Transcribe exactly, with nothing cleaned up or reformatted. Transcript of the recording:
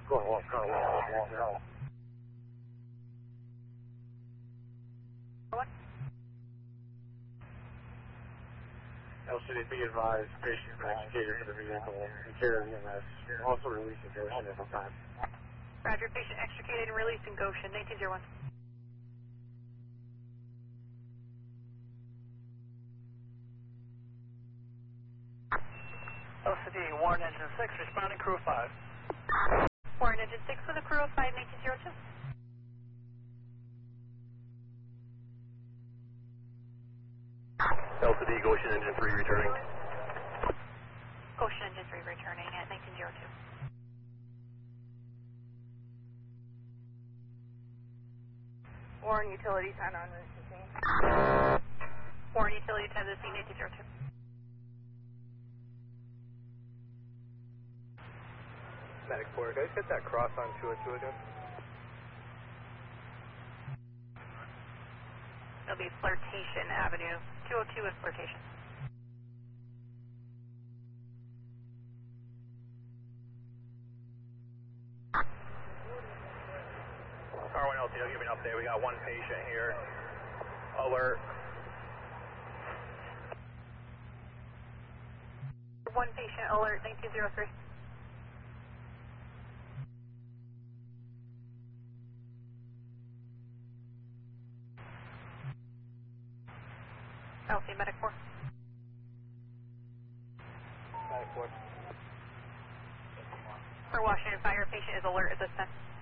Go on, walk, go on, walk, walk, walk. What? L C D, be advised, patient extricated for the vehicle and care of E M S. Also releasing Goshen at the time. Roger, patient extricated and released in Goshen, nineteen oh one. L C D, Warren Engine six, responding crew five. Warren Engine six with a crew of five, nineteen oh two. L C D, Goshen Engine three returning. Goshen Engine three returning at nineteen oh two. Warren Utility ten on route sixteen. Warren Utility ten to the scene, nineteen oh two. Medic four, guys, hit that cross on two oh two again. It'll be Flirtation Avenue, two oh two is Flirtation. Car one L T O, give me an update. We got one patient here. Alert. One patient alert, nineteen oh three. L C Medic four. Medic four. For Washington Fire, patient is alert at this time.